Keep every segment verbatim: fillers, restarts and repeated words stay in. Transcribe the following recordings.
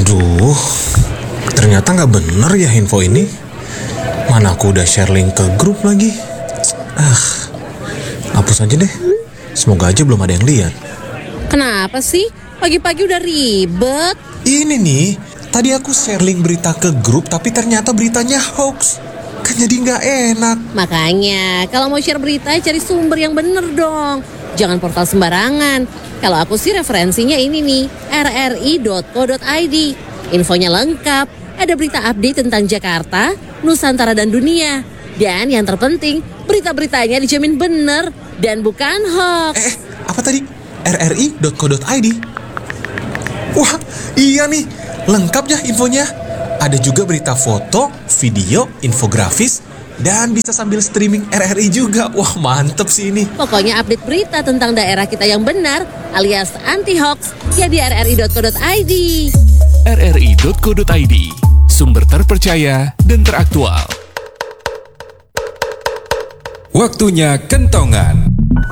Aduh, ternyata nggak bener ya info ini. Mana aku udah share link ke grup lagi. Ah, hapus aja deh. Semoga aja belum ada yang lihat. Kenapa sih? Pagi-pagi udah ribet. Ini nih, tadi aku share link berita ke grup, tapi ternyata beritanya hoax. Kan jadi nggak enak. Makanya, kalau mau share berita, cari sumber yang bener dong. Jangan portal sembarangan. Kalau aku sih referensinya ini nih, r r i dot co dot i d. Infonya lengkap, ada berita update tentang Jakarta, Nusantara dan dunia. Dan yang terpenting, berita-beritanya dijamin bener dan bukan hoax. Eh, apa tadi? r r i dot co dot i d. Wah, iya nih, lengkap ya infonya. Ada juga berita foto, video, infografis, dan bisa sambil streaming R R I juga. Wah, mantep sih ini. Pokoknya update berita tentang daerah kita yang benar alias anti-hoax ya di r r i dot co dot i d. r r i dot co dot i d, sumber terpercaya dan teraktual. Waktunya kentongan.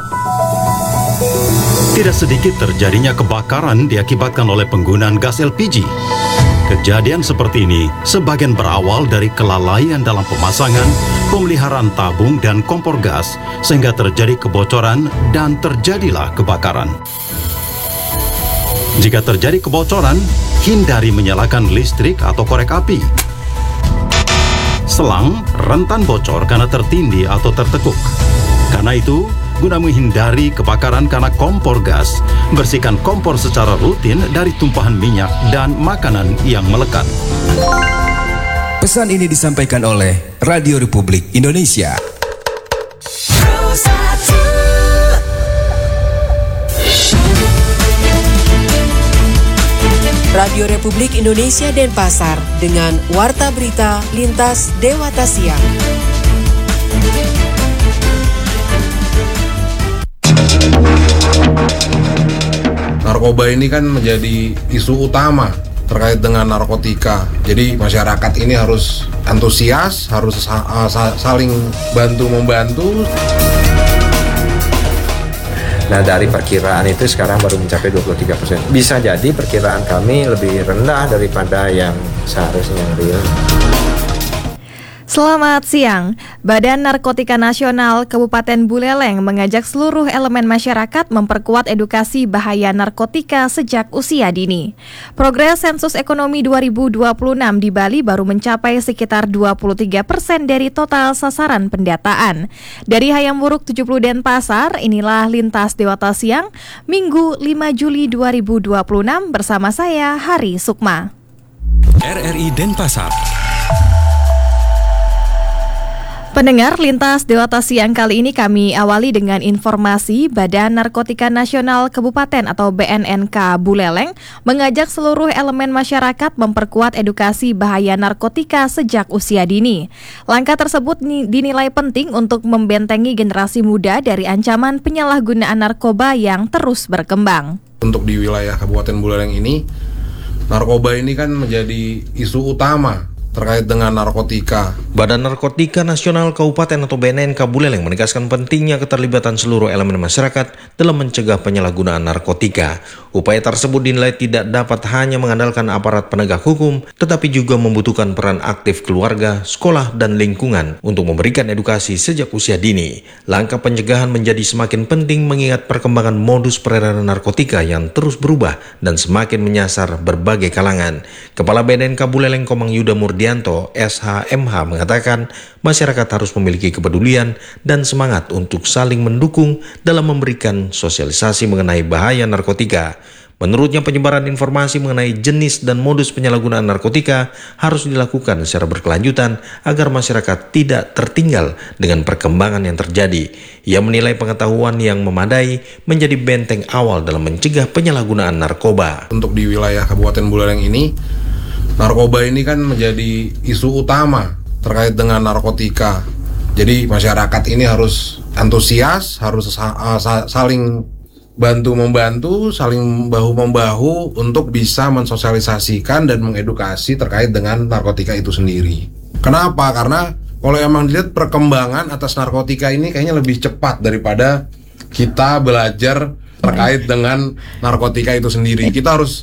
Tidak sedikit terjadinya kebakaran diakibatkan oleh penggunaan gas L P G. Kejadian seperti ini sebagian berawal dari kelalaian dalam pemasangan, pemeliharaan tabung dan kompor gas, sehingga terjadi kebocoran dan terjadilah kebakaran. Jika terjadi kebocoran, hindari menyalakan listrik atau korek api. Selang rentan bocor karena tertindih atau tertekuk. Karena itu, guna menghindari kebakaran karena kompor gas, bersihkan kompor secara rutin dari tumpahan minyak dan makanan yang melekat. Pesan ini disampaikan oleh Radio Republik Indonesia. Radio Republik Indonesia Denpasar dengan Warta Berita Lintas Dewata Siang. Narkoba ini kan menjadi isu utama terkait dengan narkotika. Jadi masyarakat ini harus antusias, harus sa- sa- saling bantu-membantu. Nah, dari perkiraan itu sekarang baru mencapai dua puluh tiga persen. Bisa jadi perkiraan kami lebih rendah daripada yang seharusnya real. Selamat siang. Badan Narkotika Nasional Kabupaten Buleleng mengajak seluruh elemen masyarakat memperkuat edukasi bahaya narkotika sejak usia dini. Progres sensus ekonomi dua ribu dua puluh enam di Bali baru mencapai sekitar dua puluh tiga persen dari total sasaran pendataan. Dari Hayam Wuruk tujuh puluh Denpasar, inilah Lintas Dewata Siang, Minggu lima Juli dua ribu dua puluh enam bersama saya, Hari Sukma. R R I Denpasar. Pendengar Lintas Dewata Siang kali ini kami awali dengan informasi Badan Narkotika Nasional Kabupaten atau B N N K Buleleng mengajak seluruh elemen masyarakat memperkuat edukasi bahaya narkotika sejak usia dini. Langkah tersebut dinilai penting untuk membentengi generasi muda dari ancaman penyalahgunaan narkoba yang terus berkembang. Untuk di wilayah Kabupaten Buleleng ini, narkoba ini kan menjadi isu utama terkait dengan narkotika. Badan Narkotika Nasional Kabupaten atau B N N K Buleleng menegaskan pentingnya keterlibatan seluruh elemen masyarakat dalam mencegah penyalahgunaan narkotika. Upaya tersebut dinilai tidak dapat hanya mengandalkan aparat penegak hukum, tetapi juga membutuhkan peran aktif keluarga, sekolah, dan lingkungan untuk memberikan edukasi sejak usia dini. Langkah pencegahan menjadi semakin penting mengingat perkembangan modus peredaran narkotika yang terus berubah dan semakin menyasar berbagai kalangan. Kepala B N N K Buleleng Komang Yuda Murdianto, S H M H, mengatakan masyarakat harus memiliki kepedulian dan semangat untuk saling mendukung dalam memberikan sosialisasi mengenai bahaya narkotika. Menurutnya, penyebaran informasi mengenai jenis dan modus penyalahgunaan narkotika harus dilakukan secara berkelanjutan agar masyarakat tidak tertinggal dengan perkembangan yang terjadi. Ia menilai pengetahuan yang memadai menjadi benteng awal dalam mencegah penyalahgunaan narkoba. Untuk di wilayah Kabupaten Buleleng ini, narkoba ini kan menjadi isu utama terkait dengan narkotika. Jadi masyarakat ini harus antusias, harus sa- sa- saling bantu-membantu, saling bahu-membahu untuk bisa mensosialisasikan dan mengedukasi terkait dengan narkotika itu sendiri. Kenapa? Karena kalau emang dilihat perkembangan atas narkotika ini kayaknya lebih cepat daripada kita belajar terkait dengan narkotika itu sendiri. Kita harus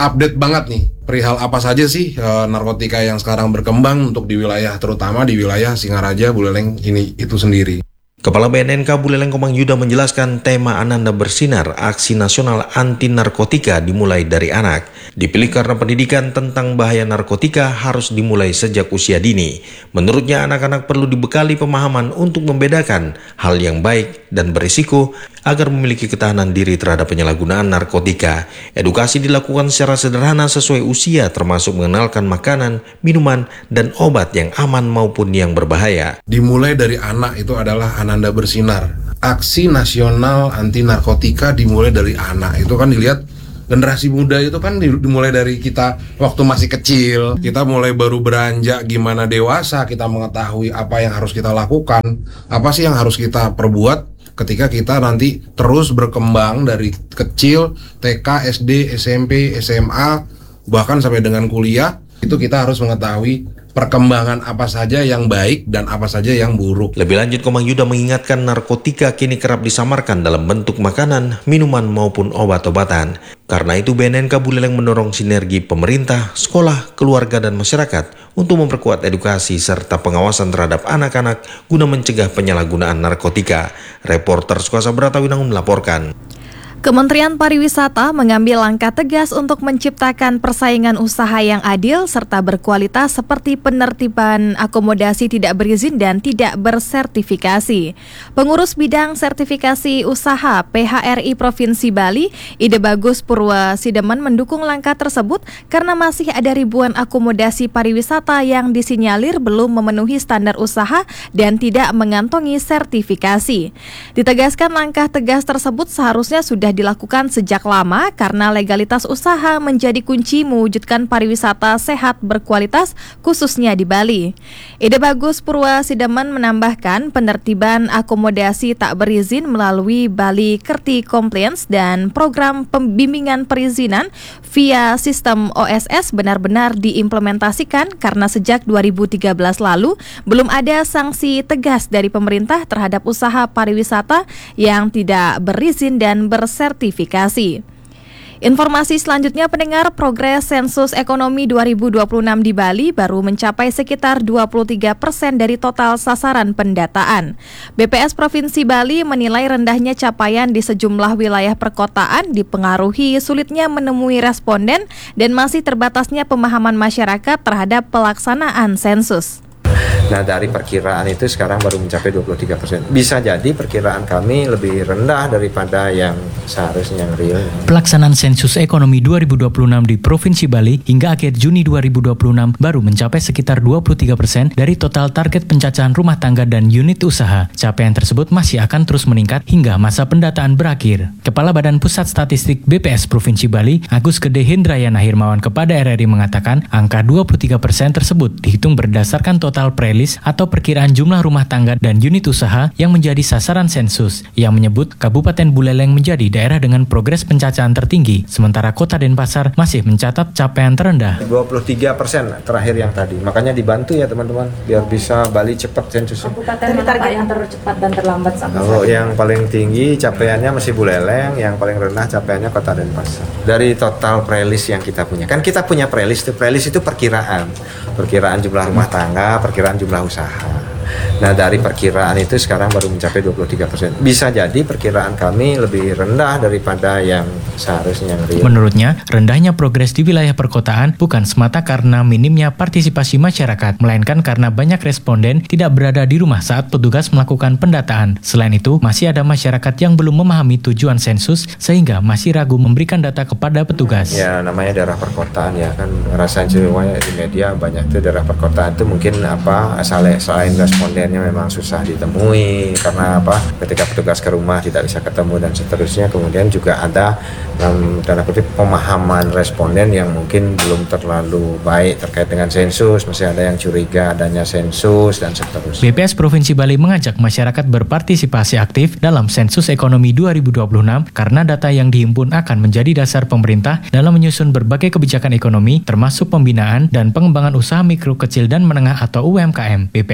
update banget nih perihal apa saja sih e, narkotika yang sekarang berkembang untuk di wilayah, terutama di wilayah Singaraja, Buleleng ini itu sendiri. Kepala B N N K Buleleng Komang Yuda menjelaskan tema Ananda Bersinar, aksi nasional anti narkotika dimulai dari anak. Dipilih karena pendidikan tentang bahaya narkotika harus dimulai sejak usia dini. Menurutnya anak-anak perlu dibekali pemahaman untuk membedakan hal yang baik dan berisiko agar memiliki ketahanan diri terhadap penyalahgunaan narkotika. Edukasi dilakukan secara sederhana sesuai usia, termasuk mengenalkan makanan, minuman, dan obat yang aman maupun yang berbahaya. Dimulai dari anak itu adalah Ananda Bersinar. Aksi nasional anti narkotika dimulai dari anak. Itu kan dilihat generasi muda itu kan dimulai dari kita waktu masih kecil. Kita mulai baru beranjak gimana dewasa, kita mengetahui apa yang harus kita lakukan, apa sih yang harus kita perbuat ketika kita nanti terus berkembang dari kecil, T K, S D, S M P, S M A, bahkan sampai dengan kuliah. Itu kita harus mengetahui perkembangan apa saja yang baik dan apa saja yang buruk. Lebih lanjut, Komang Yuda mengingatkan narkotika kini kerap disamarkan dalam bentuk makanan, minuman maupun obat-obatan. Karena itu B N N K Buleleng mendorong sinergi pemerintah, sekolah, keluarga, dan masyarakat untuk memperkuat edukasi serta pengawasan terhadap anak-anak guna mencegah penyalahgunaan narkotika. Reporter Sukasa Bratawinangun melaporkan. Kementerian Pariwisata mengambil langkah tegas untuk menciptakan persaingan usaha yang adil serta berkualitas seperti penertiban akomodasi tidak berizin dan tidak bersertifikasi. Pengurus bidang sertifikasi usaha P H R I Provinsi Bali, Ide Bagus Purwasidemen, mendukung langkah tersebut karena masih ada ribuan akomodasi pariwisata yang disinyalir belum memenuhi standar usaha dan tidak mengantongi sertifikasi. Ditegaskan langkah tegas tersebut seharusnya sudah dilakukan sejak lama karena legalitas usaha menjadi kunci mewujudkan pariwisata sehat berkualitas khususnya di Bali. Ide Bagus Purwasidemen menambahkan penertiban akomodasi tak berizin melalui Bali Kerti Compliance dan program pembimbingan perizinan via sistem O S S benar-benar diimplementasikan karena sejak dua ribu tiga belas lalu belum ada sanksi tegas dari pemerintah terhadap usaha pariwisata yang tidak berizin dan bersertifikasi. sertifikasi. Informasi selanjutnya, pendengar, progres sensus ekonomi dua ribu dua puluh enam di Bali baru mencapai sekitar dua puluh tiga persen dari total sasaran pendataan. B P S Provinsi Bali menilai rendahnya capaian di sejumlah wilayah perkotaan dipengaruhi sulitnya menemui responden dan masih terbatasnya pemahaman masyarakat terhadap pelaksanaan sensus. Nah, dari perkiraan itu sekarang baru mencapai dua puluh tiga persen. Bisa jadi perkiraan kami lebih rendah daripada yang seharusnya yang real. Pelaksanaan sensus ekonomi dua ribu dua puluh enam di Provinsi Bali hingga akhir Juni dua ribu dua puluh enam baru mencapai sekitar dua puluh tiga persen dari total target pencacahan rumah tangga dan unit usaha. Capaian tersebut masih akan terus meningkat hingga masa pendataan berakhir. Kepala Badan Pusat Statistik B P S Provinsi Bali, Agus Gede Hindrayana Hirmawan, kepada R R I mengatakan angka dua puluh tiga persen tersebut dihitung berdasarkan total prelis atau perkiraan jumlah rumah tangga dan unit usaha yang menjadi sasaran sensus, yang menyebut Kabupaten Buleleng menjadi daerah dengan progres pencacahan tertinggi, sementara Kota Denpasar masih mencatat capaian terendah. dua puluh tiga persen terakhir yang tadi, makanya dibantu ya teman-teman, biar bisa Bali cepat sensusnya. Kabupaten target yang tercepat dan terlambat sama Kalau yang paling tinggi capaiannya masih Buleleng, yang paling rendah capaiannya Kota Denpasar. Dari total prelis yang kita punya, kan kita punya prelis, itu prelis itu perkiraan, perkiraan jumlah rumah tangga, perkiraan jumlah usaha. Nah, dari perkiraan itu sekarang baru mencapai dua puluh tiga persen. Bisa jadi perkiraan kami lebih rendah daripada yang seharusnya yang real. Menurutnya, rendahnya progres di wilayah perkotaan bukan semata karena minimnya partisipasi masyarakat, melainkan karena banyak responden tidak berada di rumah saat petugas melakukan pendataan. Selain itu, masih ada masyarakat yang belum memahami tujuan sensus sehingga masih ragu memberikan data kepada petugas. Ya, namanya daerah perkotaan ya kan, rasain semuanya di media banyak tuh daerah perkotaan itu mungkin apa selain selain respondennya memang susah ditemui karena apa ketika petugas ke rumah tidak bisa ketemu dan seterusnya. Kemudian juga ada dalam tanda kutip pemahaman responden yang mungkin belum terlalu baik terkait dengan sensus, masih ada yang curiga adanya sensus dan seterusnya. B P S Provinsi Bali mengajak masyarakat berpartisipasi aktif dalam sensus ekonomi dua ribu dua puluh enam karena data yang dihimpun akan menjadi dasar pemerintah dalam menyusun berbagai kebijakan ekonomi termasuk pembinaan dan pengembangan usaha mikro, kecil dan menengah atau U M K M. B P S juga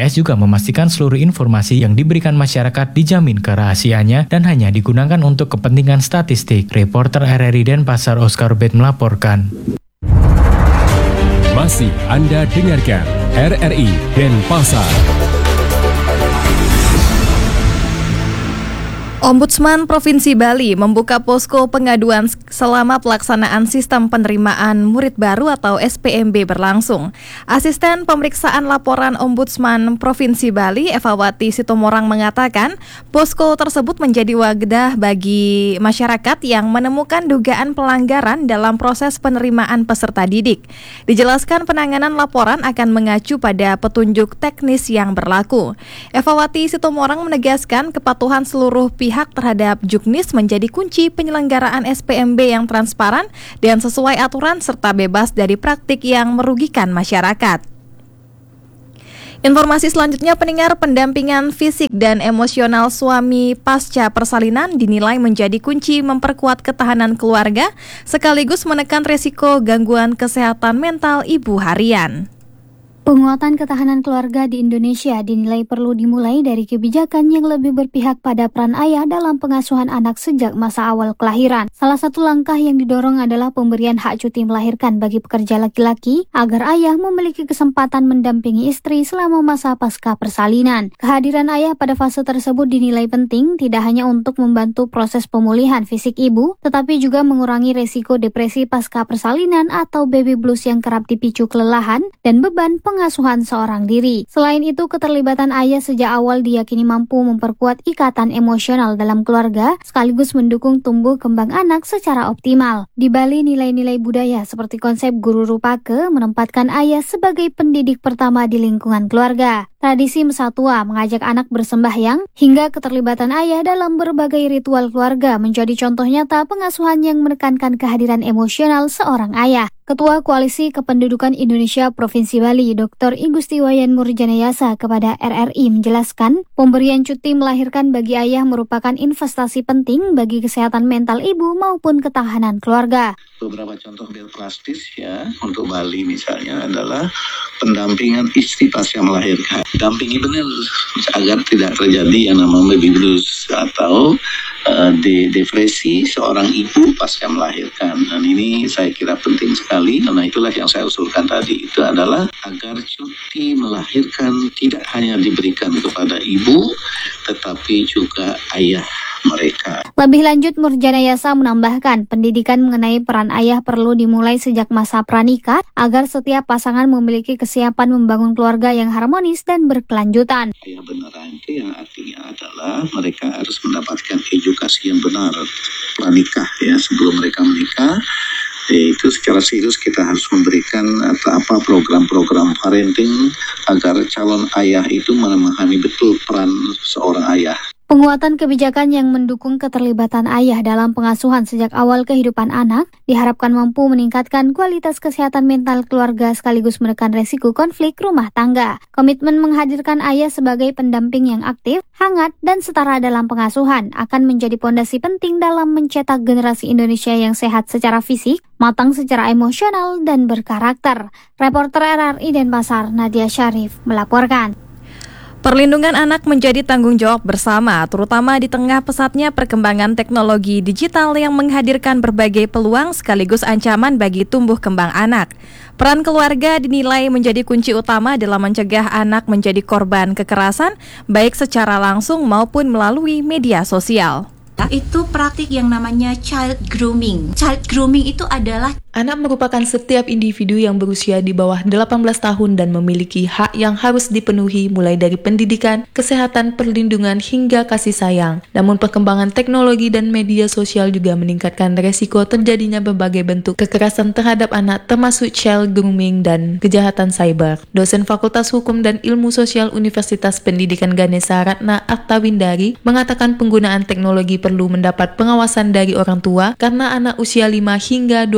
memastikan seluruh informasi yang diberikan masyarakat dijamin kerahasiaannya dan hanya digunakan untuk kepentingan statistik. Reporter R R I Denpasar Oscar Bed melaporkan. Masih Anda dengarkan R R I Denpasar. Ombudsman Provinsi Bali membuka posko pengaduan selama pelaksanaan sistem penerimaan murid baru atau S P M B berlangsung. Asisten Pemeriksaan Laporan Ombudsman Provinsi Bali, Evawati Sitomorang mengatakan, posko tersebut menjadi wadah bagi masyarakat yang menemukan dugaan pelanggaran dalam proses penerimaan peserta didik. Dijelaskan penanganan laporan akan mengacu pada petunjuk teknis yang berlaku. Evawati Sitomorang menegaskan kepatuhan seluruh pihak pihak terhadap Juknis menjadi kunci penyelenggaraan S P M B yang transparan dan sesuai aturan serta bebas dari praktik yang merugikan masyarakat. Informasi selanjutnya, pendengar, pendampingan fisik dan emosional suami pasca persalinan dinilai menjadi kunci memperkuat ketahanan keluarga sekaligus menekan resiko gangguan kesehatan mental ibu harian. Penguatan ketahanan keluarga di Indonesia dinilai perlu dimulai dari kebijakan yang lebih berpihak pada peran ayah dalam pengasuhan anak sejak masa awal kelahiran. Salah satu langkah yang didorong adalah pemberian hak cuti melahirkan bagi pekerja laki-laki agar ayah memiliki kesempatan mendampingi istri selama masa pasca persalinan. Kehadiran ayah pada fase tersebut dinilai penting tidak hanya untuk membantu proses pemulihan fisik ibu, tetapi juga mengurangi resiko depresi pasca persalinan atau baby blues yang kerap dipicu kelelahan dan beban pengasuhan pengasuhan seorang diri. Selain itu, keterlibatan ayah sejak awal diyakini mampu memperkuat ikatan emosional dalam keluarga, sekaligus mendukung tumbuh kembang anak secara optimal. Di Bali, nilai-nilai budaya seperti konsep guru rupake menempatkan ayah sebagai pendidik pertama di lingkungan keluarga. Tradisi Mesatua mengajak anak bersembahyang hingga keterlibatan ayah dalam berbagai ritual keluarga menjadi contoh nyata pengasuhan yang menekankan kehadiran emosional seorang ayah. Ketua Koalisi Kependudukan Indonesia Provinsi Bali, Doktor Igusti Wayan Murjanayasa kepada R R I menjelaskan, pemberian cuti melahirkan bagi ayah merupakan investasi penting bagi kesehatan mental ibu maupun ketahanan keluarga. Beberapa contoh real plastis ya untuk Bali misalnya adalah pendampingan istri pasca melahirkan. Dampingi benar agar tidak terjadi yang namanya baby blues atau uh, de- depresi seorang ibu pasca melahirkan. Dan ini saya kira penting sekali, karena itulah yang saya usulkan tadi, itu adalah agar cuti melahirkan tidak hanya diberikan kepada ibu, tetapi juga ayah mereka. Lebih lanjut, Murjanayasa menambahkan, pendidikan mengenai peran ayah perlu dimulai sejak masa pranikah agar setiap pasangan memiliki kesiapan membangun keluarga yang harmonis dan berkelanjutan. Ayah beneran itu yang artinya adalah mereka harus mendapatkan edukasi yang benar pranikah ya sebelum mereka menikah. Itu secara serius kita harus memberikan apa program-program parenting agar calon ayah itu memahami betul peran seorang ayah. Penguatan kebijakan yang mendukung keterlibatan ayah dalam pengasuhan sejak awal kehidupan anak diharapkan mampu meningkatkan kualitas kesehatan mental keluarga sekaligus menekan resiko konflik rumah tangga. Komitmen menghadirkan ayah sebagai pendamping yang aktif, hangat, dan setara dalam pengasuhan akan menjadi pondasi penting dalam mencetak generasi Indonesia yang sehat secara fisik, matang secara emosional, dan berkarakter. Reporter R R I Denpasar, Nadia Syarif, melaporkan. Perlindungan anak menjadi tanggung jawab bersama, terutama di tengah pesatnya perkembangan teknologi digital yang menghadirkan berbagai peluang sekaligus ancaman bagi tumbuh kembang anak. Peran keluarga dinilai menjadi kunci utama dalam mencegah anak menjadi korban kekerasan, baik secara langsung maupun melalui media sosial. Itu praktik yang namanya child grooming. Child grooming itu adalah anak merupakan setiap individu yang berusia di bawah delapan belas tahun dan memiliki hak yang harus dipenuhi mulai dari pendidikan, kesehatan, perlindungan, hingga kasih sayang. Namun perkembangan teknologi dan media sosial juga meningkatkan resiko terjadinya berbagai bentuk kekerasan terhadap anak termasuk child grooming dan kejahatan cyber. Dosen Fakultas Hukum dan Ilmu Sosial Universitas Pendidikan Ganesha Ratna Artawindari mengatakan penggunaan teknologi perlu mendapat pengawasan dari orang tua karena anak usia lima hingga dua belas tahun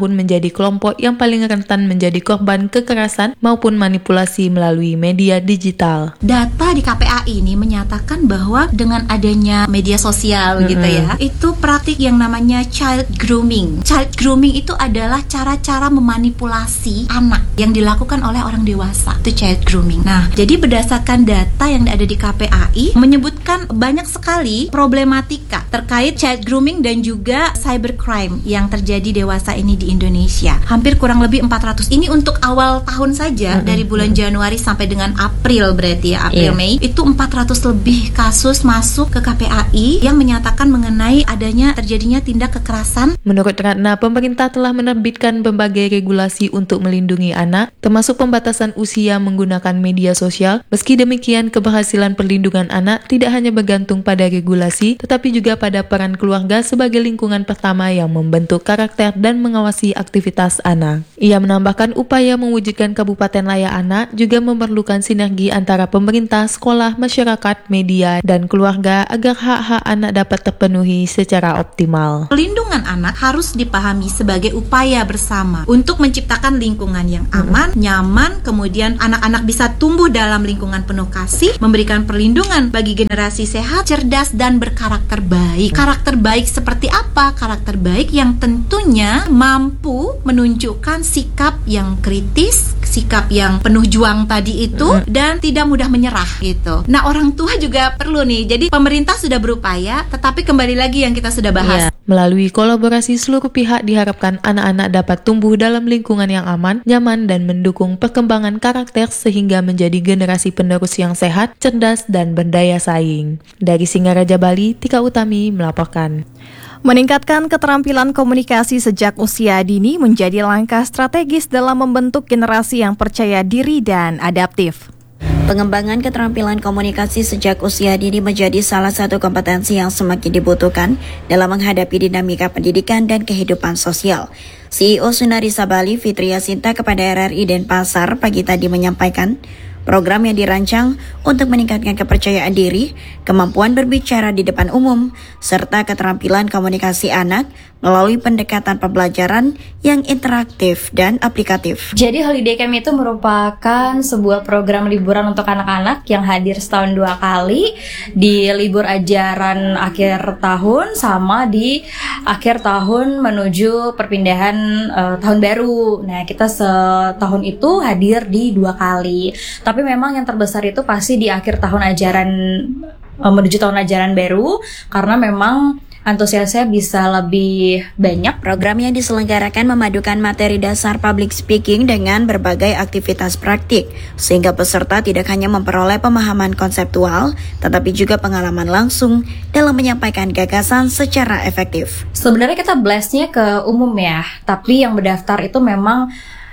tahun menjadi kelompok yang paling rentan menjadi korban kekerasan maupun manipulasi melalui media digital. Data di K P A I ini menyatakan bahwa dengan adanya media sosial Mm-hmm. gitu ya, itu praktik yang namanya child grooming. Child grooming itu adalah cara-cara memanipulasi anak yang dilakukan oleh orang dewasa. Itu child grooming. Nah, jadi berdasarkan data yang ada di K P A I menyebutkan banyak sekali problematika terkait child grooming dan juga cybercrime yang terjadi dewasa ini di Indonesia. Hampir kurang lebih empat ratus. Ini untuk awal tahun saja, mm-hmm. dari bulan Januari sampai dengan April berarti ya, April yeah. Mei, itu empat ratus lebih kasus masuk ke K P A I yang menyatakan mengenai adanya terjadinya tindak kekerasan. Menurut Ratna, pemerintah telah menerbitkan berbagai regulasi untuk melindungi anak, termasuk pembatasan usia menggunakan media sosial. Meski demikian, keberhasilan perlindungan anak tidak hanya bergantung pada regulasi, tetapi juga pada peran keluarga sebagai lingkungan pertama yang membentuk karakter dan mengawasi aktivitas anak. Ia menambahkan upaya mewujudkan Kabupaten Layak Anak juga memerlukan sinergi antara pemerintah, sekolah, masyarakat, media, dan keluarga agar hak-hak anak dapat terpenuhi secara optimal. Pelindungan anak harus dipahami sebagai upaya bersama untuk menciptakan lingkungan yang aman, hmm. nyaman, kemudian anak-anak bisa tumbuh dalam lingkungan penuh kasih, memberikan perlindungan bagi generasi sehat, cerdas, dan berkarakter baik. Karakter baik seperti apa? Karakter baik yang tentunya mampu menunjukkan sikap yang kritis, sikap yang penuh juang tadi itu, hmm. dan tidak mudah menyerah gitu. Nah, orang tua juga perlu nih. Jadi pemerintah sudah berupaya, tetapi kembali lagi yang kita sudah bahas. Yeah. Melalui kolaborasi seluruh pihak diharapkan anak-anak dapat tumbuh dalam lingkungan yang aman, nyaman, dan mendukung perkembangan karakter sehingga menjadi generasi penerus yang sehat, cerdas, dan berdaya saing. Dari Singaraja, Bali, Tika Utami melaporkan. Meningkatkan keterampilan komunikasi sejak usia dini menjadi langkah strategis dalam membentuk generasi yang percaya diri dan adaptif. Pengembangan keterampilan komunikasi sejak usia dini menjadi salah satu kompetensi yang semakin dibutuhkan dalam menghadapi dinamika pendidikan dan kehidupan sosial. C E O Sunarisa Bali, Fitria Sinta, kepada R R I Denpasar pagi tadi menyampaikan, program yang dirancang untuk meningkatkan kepercayaan diri, kemampuan berbicara di depan umum, serta keterampilan komunikasi anak melalui pendekatan pembelajaran yang interaktif dan aplikatif. Jadi Holiday Camp itu merupakan sebuah program liburan untuk anak-anak yang hadir setahun dua kali di libur ajaran akhir tahun sama di akhir tahun menuju perpindahan uh, tahun baru. Nah, kita setahun itu hadir di dua kali. Tapi memang yang terbesar itu pasti di akhir tahun ajaran uh, menuju tahun ajaran baru, karena memang antusiasnya bisa lebih banyak. Program yang diselenggarakan memadukan materi dasar public speaking dengan berbagai aktivitas praktik, sehingga peserta tidak hanya memperoleh pemahaman konseptual, tetapi juga pengalaman langsung dalam menyampaikan gagasan secara efektif. Sebenarnya kita blast-nya ke umum ya, tapi yang berdaftar itu memang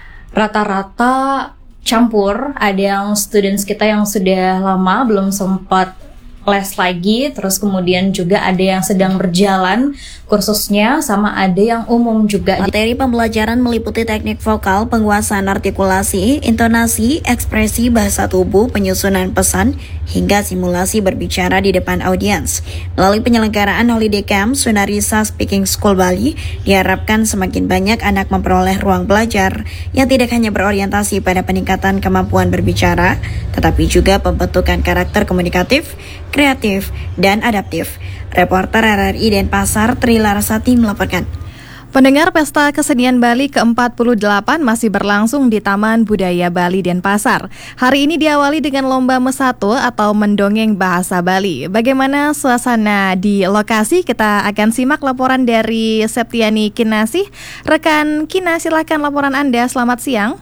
rata-rata campur. Ada yang students kita yang sudah lama belum sempat les lagi, terus kemudian juga ada yang sedang berjalan kursusnya, sama ada yang umum juga. Materi pembelajaran meliputi teknik vokal, penguasaan artikulasi, intonasi, ekspresi, bahasa tubuh, penyusunan pesan, hingga simulasi berbicara di depan audiens. Melalui penyelenggaraan Holiday Camp Sunarisa Speaking School Bali, diharapkan semakin banyak anak memperoleh ruang belajar yang tidak hanya berorientasi pada peningkatan kemampuan berbicara, tetapi juga pembentukan karakter komunikatif, kreatif, dan adaptif. Reporter R R I Denpasar, Tri Larasati melaporkan. Pendengar, Pesta Kesenian Bali ke empat puluh delapan masih berlangsung di Taman Budaya Bali Denpasar. Hari ini diawali dengan lomba Mesatu atau mendongeng bahasa Bali. Bagaimana suasana di lokasi? Kita akan simak laporan dari Septiani Kinasih. Rekan Kina, silakan laporan Anda. Selamat siang.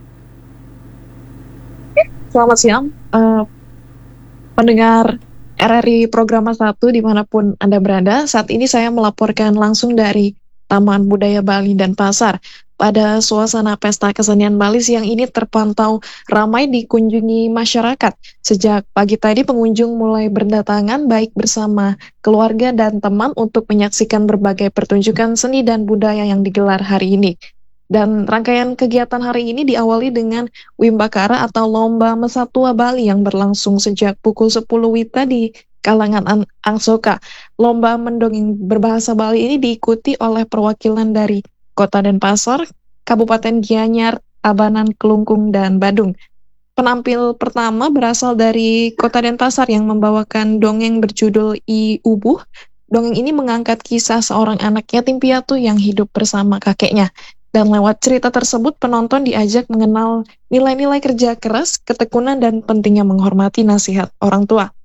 Selamat siang, uh, pendengar R R I Program satu dimanapun Anda berada. Saat ini saya melaporkan langsung dari Taman Budaya Bali Denpasar. Pada suasana Pesta Kesenian Bali siang ini terpantau ramai dikunjungi masyarakat. Sejak pagi tadi pengunjung mulai berdatangan baik bersama keluarga dan teman untuk menyaksikan berbagai pertunjukan seni dan budaya yang digelar hari ini. Dan rangkaian kegiatan hari ini diawali dengan Wimbakara atau Lomba Mesatua Bali yang berlangsung sejak pukul sepuluh wita di kalangan Angsoka. Lomba mendongeng berbahasa Bali ini diikuti oleh perwakilan dari Kota Denpasar, Kabupaten Gianyar, Tabanan, Kelungkung, dan Badung. Penampil pertama berasal dari Kota Denpasar yang membawakan dongeng berjudul I Ubuh. Dongeng ini mengangkat kisah seorang anak yatim piatu yang hidup bersama kakeknya. Dan lewat cerita tersebut, penonton diajak mengenal nilai-nilai kerja keras, ketekunan, dan pentingnya menghormati nasihat orang tua.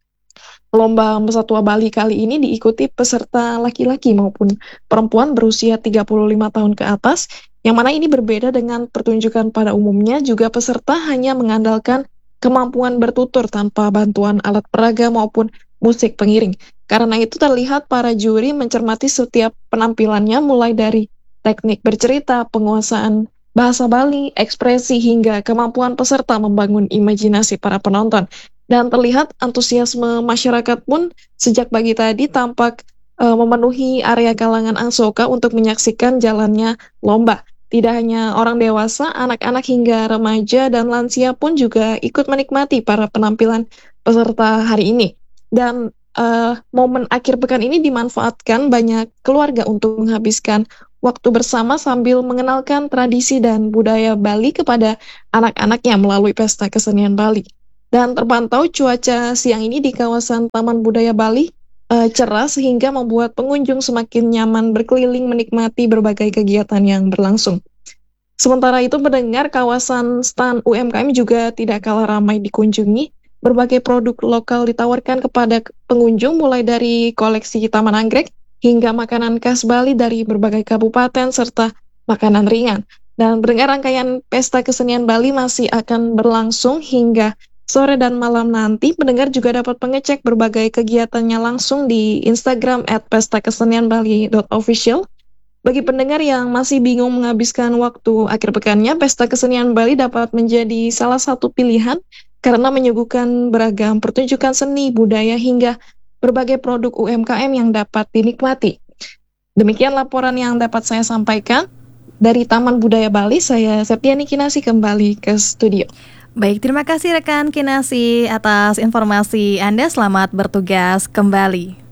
Lomba Mesatwa Bali kali ini diikuti peserta laki-laki maupun perempuan berusia tiga puluh lima tahun ke atas, yang mana ini berbeda dengan pertunjukan pada umumnya. Juga peserta hanya mengandalkan kemampuan bertutur tanpa bantuan alat peraga maupun musik pengiring. Karena itu terlihat para juri mencermati setiap penampilannya, mulai dari teknik bercerita, penguasaan bahasa Bali, ekspresi, hingga kemampuan peserta membangun imajinasi para penonton. Dan terlihat antusiasme masyarakat pun sejak pagi tadi tampak e, memenuhi area kalangan Angsoka untuk menyaksikan jalannya lomba. Tidak hanya orang dewasa, anak-anak hingga remaja dan lansia pun juga ikut menikmati para penampilan peserta hari ini. Dan e, momen akhir pekan ini dimanfaatkan banyak keluarga untuk menghabiskan waktu bersama sambil mengenalkan tradisi dan budaya Bali kepada anak-anaknya melalui pesta kesenian Bali. Dan terpantau cuaca siang ini di kawasan Taman Budaya Bali uh, cerah sehingga membuat pengunjung semakin nyaman berkeliling menikmati berbagai kegiatan yang berlangsung. Sementara itu, mendengar kawasan stan U M K M juga tidak kalah ramai dikunjungi. Berbagai produk lokal ditawarkan kepada pengunjung, mulai dari koleksi taman anggrek hingga makanan khas Bali dari berbagai kabupaten serta makanan ringan. Dan mendengar rangkaian pesta kesenian Bali masih akan berlangsung hingga sore dan malam nanti. Pendengar juga dapat mengecek berbagai kegiatannya langsung di Instagram at pesta kesenian bali dot official. Bagi pendengar yang masih bingung menghabiskan waktu akhir pekannya, Pesta Kesenian Bali dapat menjadi salah satu pilihan karena menyuguhkan beragam pertunjukan seni, budaya, hingga berbagai produk U M K M yang dapat dinikmati. Demikian laporan yang dapat saya sampaikan dari Taman Budaya Bali. Saya Septiani Kinasi kembali ke studio. Baik, terima kasih rekan Kinasi atas informasi Anda. Selamat bertugas kembali.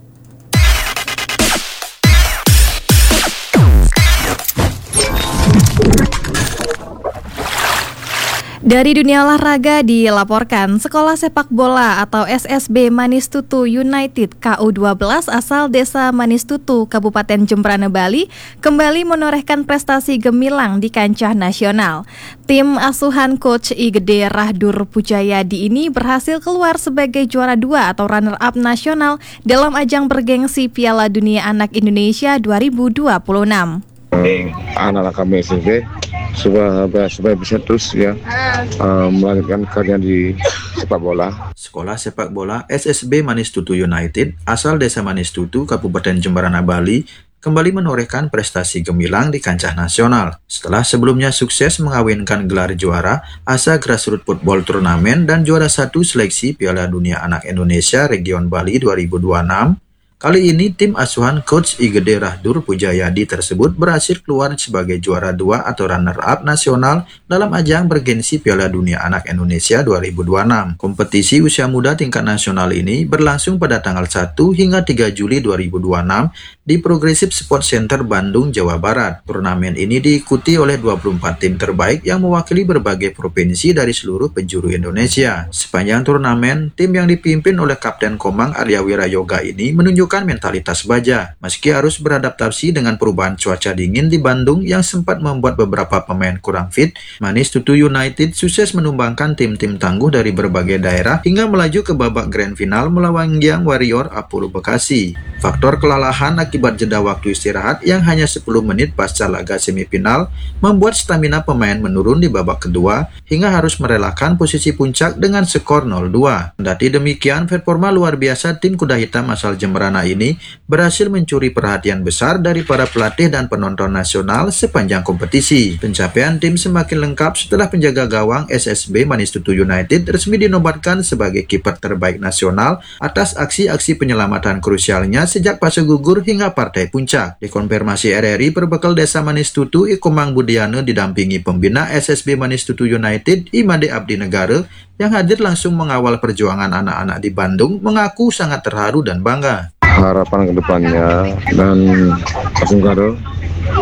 Dari dunia olahraga dilaporkan, Sekolah Sepak Bola atau S S B Manistutu United K U dua belas asal Desa Manistutu, Kabupaten Jembrana, Bali, kembali menorehkan prestasi gemilang di kancah nasional. Tim asuhan Coach I Gede Rahdur Pujayadi ini berhasil keluar sebagai juara dua atau runner-up nasional dalam ajang bergengsi Piala Dunia Anak Indonesia dua ribu dua puluh enam. Anak-anak kami S S B supaya, supaya bisa terus ya uh, melanjutkan karya di sepak bola. Sekolah Sepak Bola S S B Manistutu United asal Desa Manistutu, Kabupaten Jembrana, Bali kembali menorehkan prestasi gemilang di kancah nasional. Setelah sebelumnya sukses mengawinkan gelar juara Asa Grassroots Football Turnamen dan juara satu seleksi Piala Dunia Anak Indonesia Region Bali dua ribu dua puluh enam, kali ini tim asuhan Coach I Gede Rahdur Pujayadi tersebut berhasil keluar sebagai juara dua atau runner-up nasional dalam ajang bergengsi Piala Dunia Anak Indonesia dua ribu dua puluh enam. Kompetisi usia muda tingkat nasional ini berlangsung pada tanggal satu hingga tiga Juli dua ribu dua puluh enam di Progressive Sport Center Bandung, Jawa Barat. Turnamen ini diikuti oleh dua puluh empat tim terbaik yang mewakili berbagai provinsi dari seluruh penjuru Indonesia. Sepanjang turnamen, tim yang dipimpin oleh Kapten Komang Arya Wirayoga ini menunjukkan mentalitas baja. Meski harus beradaptasi dengan perubahan cuaca dingin di Bandung yang sempat membuat beberapa pemain kurang fit, Manistutu United sukses menumbangkan tim-tim tangguh dari berbagai daerah hingga melaju ke babak grand final melawan Giang Warrior Apollo Bekasi. Faktor kelelahan akibat jeda waktu istirahat yang hanya sepuluh menit pasca laga semifinal membuat stamina pemain menurun di babak kedua hingga harus merelakan posisi puncak dengan skor nol dua. Kendati demikian, performa luar biasa tim kuda hitam asal Jembrana ini berhasil mencuri perhatian besar dari para pelatih dan penonton nasional sepanjang kompetisi. Pencapaian tim semakin lengkap setelah penjaga gawang S S B Manistutu United resmi dinobatkan sebagai kiper terbaik nasional atas aksi-aksi penyelamatan krusialnya sejak fase gugur hingga partai puncak. Dikonfirmasi R R I, perbekal Desa Manistutu Ikomang Budiano didampingi pembina S S B Manistutu United Imade Abdi Negara yang hadir langsung mengawal perjuangan anak-anak di Bandung mengaku sangat terharu dan bangga. Harapan kedepannya dan langsung kado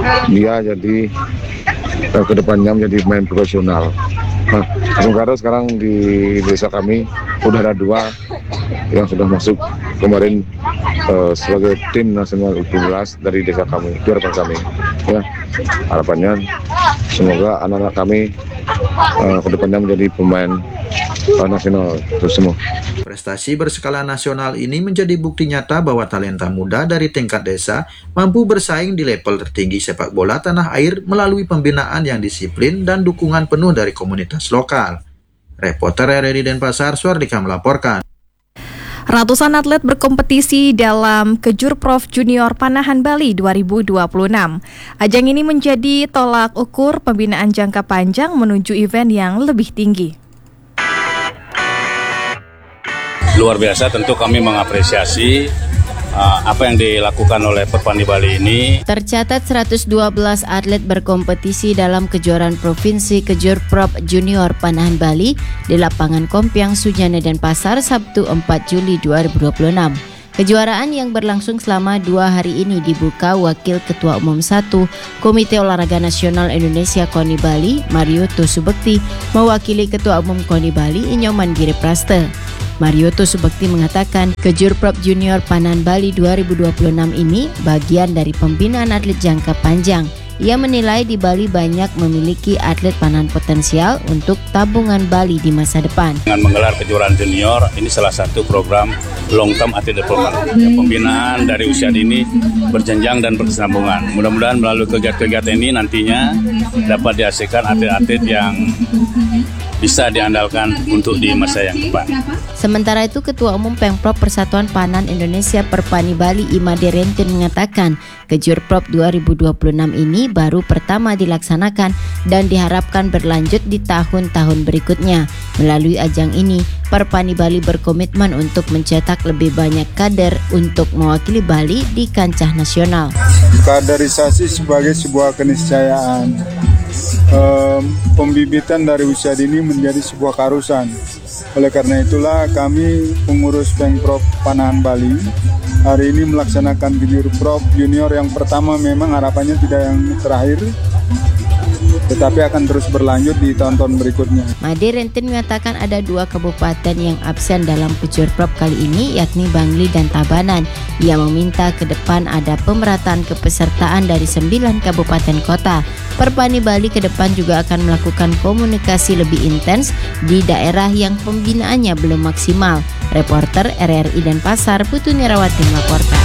dia jadi uh, kedepannya menjadi pemain profesional. Nah, sementara sekarang di desa kami udah ada dua yang sudah masuk kemarin uh, sebagai tim nasional U tujuh belas dari desa kami. Itu harapan kami. Ya, harapannya semoga anak-anak kami uh, kedepannya menjadi pemain uh, nasional terus semua. Prestasi berskala nasional ini menjadi bukti nyata bahwa talenta muda dari tingkat desa mampu bersaing di level tertinggi sepak bola tanah air melalui pembinaan yang disiplin dan dukungan penuh dari komunitas lokal. Reporter R R I Denpasar, Suardika melaporkan. Ratusan atlet berkompetisi dalam Kejurprov Junior Panahan Bali dua ribu dua puluh enam. Ajang ini menjadi tolak ukur pembinaan jangka panjang menuju event yang lebih tinggi. Luar biasa, tentu kami mengapresiasi uh, apa yang dilakukan oleh Perpani Bali ini. Tercatat seratus dua belas atlet berkompetisi dalam kejuaraan provinsi Kejurprov Junior Panahan Bali di lapangan Kompiang Sujana Denpasar Sabtu empat Juli dua ribu dua puluh enam. Kejuaraan yang berlangsung selama dua hari ini dibuka Wakil Ketua Umum satu Komite Olahraga Nasional Indonesia KONI Bali, Marioto Subekti, mewakili Ketua Umum KONI Bali, Inyoman Giri Praste. Marioto Subekti mengatakan Kejurprov Junior Panahan Bali dua ribu dua puluh enam ini bagian dari pembinaan atlet jangka panjang. Ia menilai di Bali banyak memiliki atlet panahan potensial untuk tabungan Bali di masa depan. Dengan menggelar kejuaraan junior, ini salah satu program long term atlet development. Ya, pembinaan dari usia dini berjenjang dan berkesinambungan. Mudah-mudahan melalui kegiatan-kegiatan ini nantinya dapat dihasilkan atlet-atlet yang bisa diandalkan untuk di masa yang depan. Sementara itu, Ketua Umum Pemprov Persatuan Panahan Indonesia Perpani Bali Imade Rentin mengatakan Kejurprov dua ribu dua puluh enam ini baru pertama dilaksanakan dan diharapkan berlanjut di tahun-tahun berikutnya. Melalui ajang ini, Perpani Bali berkomitmen untuk mencetak lebih banyak kader untuk mewakili Bali di kancah nasional. Kaderisasi sebagai sebuah keniscayaan. Um, pembibitan dari usia dini menjadi sebuah keharusan. Oleh karena itulah kami pengurus Pemprov Panahan Bali hari ini melaksanakan Kejurprov Junior yang pertama, memang harapannya tidak yang terakhir, tetapi akan terus berlanjut di tahun-tahun berikutnya. Made Rentin mengatakan ada dua kabupaten yang absen dalam Kejurprov kali ini, yakni Bangli dan Tabanan. Ia meminta ke depan ada pemerataan kepesertaan dari sembilan kabupaten kota. Perpani Bali ke depan juga akan melakukan komunikasi lebih intens di daerah yang pembinaannya belum maksimal. Reporter R R I Denpasar, Putu Nirawati melaporkan.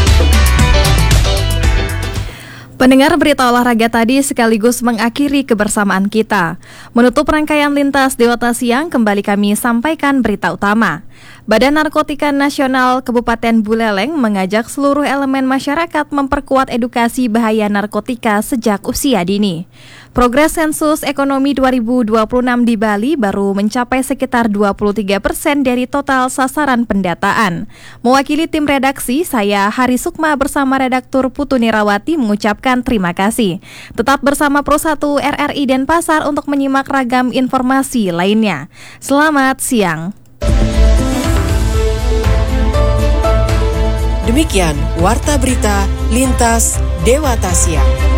Pendengar, berita olahraga tadi sekaligus mengakhiri kebersamaan kita. Menutup rangkaian Lintas Dewata Siang, kembali kami sampaikan berita utama. Badan Narkotika Nasional Kabupaten Buleleng mengajak seluruh elemen masyarakat memperkuat edukasi bahaya narkotika sejak usia dini. Progres sensus ekonomi dua ribu dua puluh enam di Bali baru mencapai sekitar dua puluh tiga persen dari total sasaran pendataan. Mewakili tim redaksi, saya Hari Sukma bersama redaktur Putu Nirawati mengucapkan terima kasih. Tetap bersama Pro satu R R I Denpasar untuk menyimak ragam informasi lainnya. Selamat siang. Demikian Warta Berita Lintas Dewata Siang.